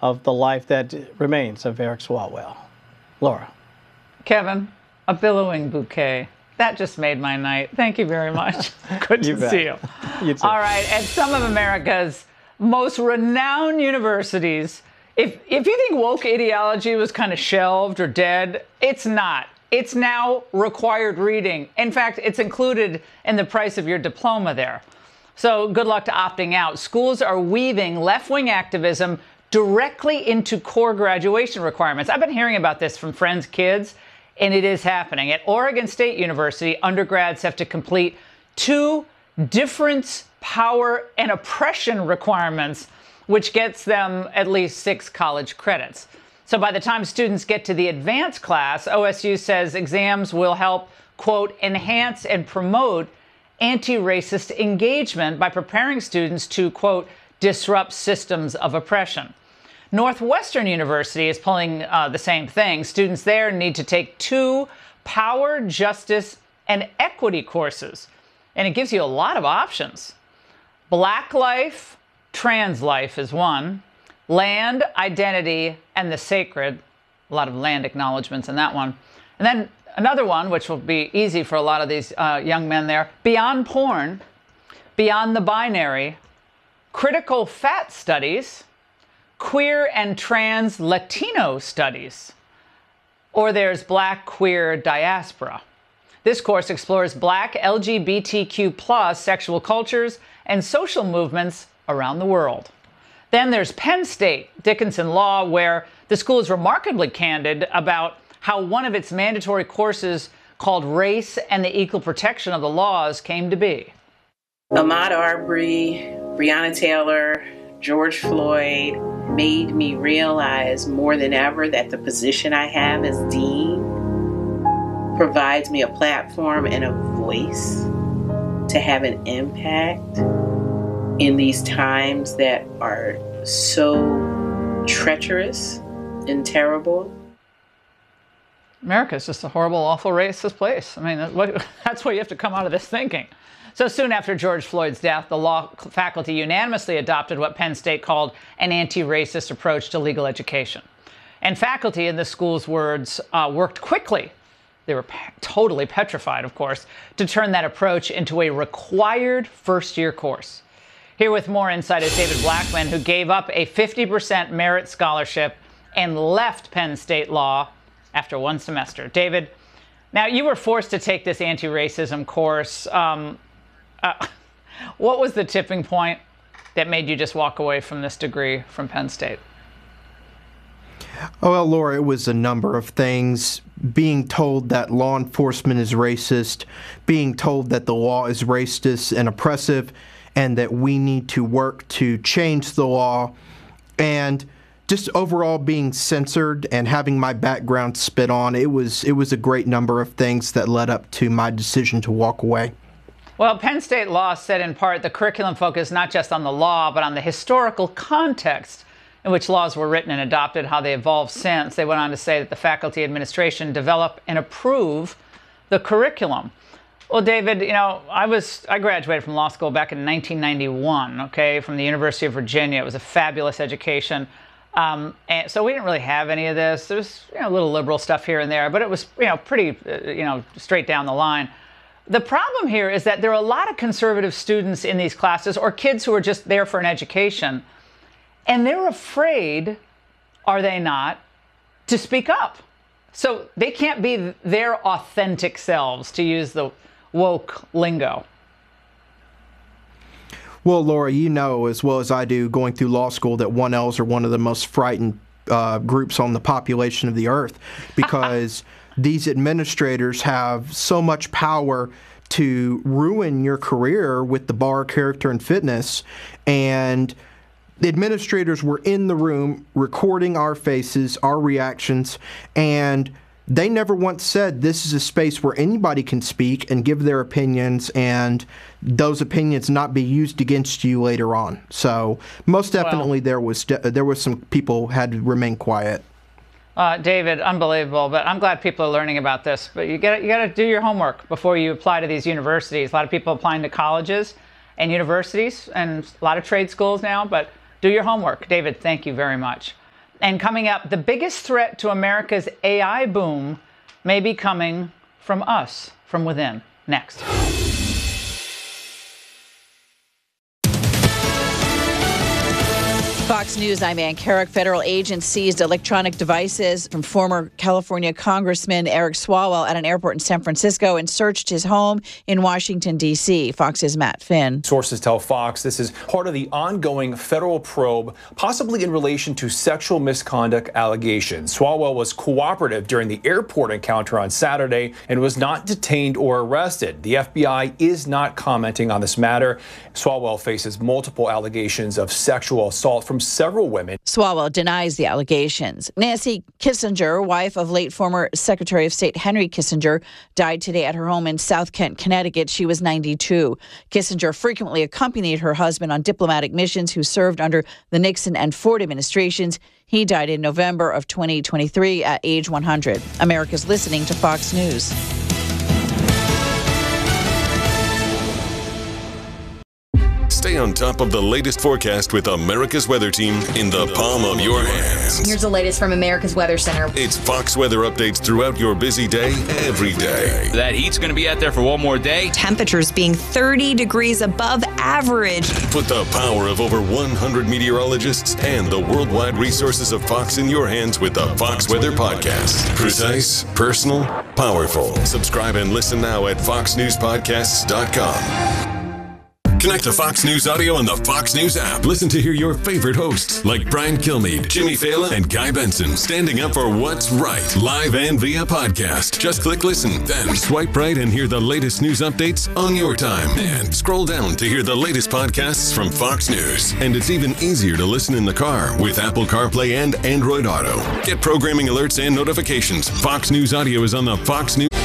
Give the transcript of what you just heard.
of the life that remains of Eric Swalwell. Laura. Kevin, a billowing bouquet. That just made my night. Thank you very much. Good to see you. You too. All right, at some of America's most renowned universities, if you think woke ideology was kind of shelved or dead, it's not. It's now required reading. In fact, it's included in the price of your diploma there. So good luck to opting out. Schools are weaving left-wing activism directly into core graduation requirements. I've been hearing about this from friends' kids, and it is happening. At Oregon State University, undergrads have to complete 2 difference, power, and oppression requirements, which gets them at least 6 college credits. So by the time students get to the advanced class, OSU says exams will help, quote, enhance and promote anti-racist engagement by preparing students to, quote, disrupt systems of oppression. Northwestern University is pulling the same thing. Students there need to take 2 power, justice, and equity courses. And it gives you a lot of options. Black life, trans life is one. Land, identity, and the sacred. A lot of land acknowledgments in that one. And then another one, which will be easy for a lot of these young men there, beyond porn, beyond the binary, critical fat studies, queer and trans Latino studies, or there's Black queer diaspora. This course explores Black LGBTQ+ sexual cultures and social movements around the world. Then there's Penn State Dickinson Law, where the school is remarkably candid about how one of its mandatory courses called Race and the Equal Protection of the Laws came to be. Ahmaud Arbery, Breonna Taylor, George Floyd made me realize more than ever that the position I have as dean provides me a platform and a voice to have an impact in these times that are so treacherous and terrible. America is just a horrible, awful, racist place. I mean, that's what you have to come out of this thinking. So soon after George Floyd's death, the law faculty unanimously adopted what Penn State called an anti-racist approach to legal education. And faculty, in the school's words, worked quickly. They were totally petrified, of course, to turn that approach into a required first-year course. Here with more insight is David Blackman, who gave up a 50% merit scholarship and left Penn State Law after 1 semester. David, now you were forced to take this anti-racism course. What was the tipping point that made you just walk away from this degree from Penn State? Oh, well, Laura, it was a number of things. Being told that law enforcement is racist, being told that the law is racist and oppressive, and that we need to work to change the law, and just overall being censored and having my background spit on. It was a great number of things that led up to my decision to walk away. Well, Penn State Law said in part the curriculum focused not just on the law, but on the historical context in which laws were written and adopted, how they evolved since. They went on to say that the faculty administration develop and approve the curriculum. Well, David, you know, I graduated from law school back in 1991, okay, from the University of Virginia. It was a fabulous education. And so we didn't really have any of this. There was, a little liberal stuff here and there, but it was, pretty, straight down the line. The problem here is that there are a lot of conservative students in these classes, or kids who are just there for an education, and they're afraid, are they not, to speak up. So they can't be their authentic selves, to use the woke lingo. Well, Laura, you know as well as I do, going through law school, that 1Ls are one of the most frightened groups on the population of the earth, because these administrators have so much power to ruin your career with the bar, character, and fitness. And the administrators were in the room recording our faces, our reactions, and they never once said this is a space where anybody can speak and give their opinions, and those opinions not be used against you later on. So most definitely there was some people had to remain quiet. David, unbelievable. But I'm glad people are learning about this. But you got to do your homework before you apply to these universities. A lot of people applying to colleges and universities and a lot of trade schools now. But do your homework. David, thank you very much. And coming up, the biggest threat to America's AI boom may be coming from us, from within. Next. Fox News, I'm Ann Carrick. Federal agents seized electronic devices from former California Congressman Eric Swalwell at an airport in San Francisco and searched his home in Washington, D.C. Fox's Matt Finn. Sources tell Fox this is part of the ongoing federal probe, possibly in relation to sexual misconduct allegations. Swalwell was cooperative during the airport encounter on Saturday and was not detained or arrested. The FBI is not commenting on this matter. Swalwell faces multiple allegations of sexual assault from several women. Swalwell denies the allegations. Nancy Kissinger, wife of late former Secretary of State Henry Kissinger, died today at her home in South Kent, Connecticut. She was 92. Kissinger frequently accompanied her husband on diplomatic missions who served under the Nixon and Ford administrations. He died in November of 2023 at age 100. America's listening to Fox News. Stay on top of the latest forecast with America's Weather Team in the palm of your hands. Here's the latest from America's Weather Center. It's Fox weather updates throughout your busy day, every day. That heat's going to be out there for one more day. Temperatures being 30 degrees above average. Put the power of over 100 meteorologists and the worldwide resources of Fox in your hands with the Fox Weather Podcast. Precise, personal, powerful. Subscribe and listen now at foxnewspodcasts.com. Connect to Fox News Audio on the Fox News app. Listen to hear your favorite hosts like Brian Kilmeade, Jimmy Fallon, and Guy Benson standing up for what's right, live and via podcast. Just click listen, then swipe right and hear the latest news updates on your time. And scroll down to hear the latest podcasts from Fox News. And it's even easier to listen in the car with Apple CarPlay and Android Auto. Get programming alerts and notifications. Fox News Audio is on the Fox News.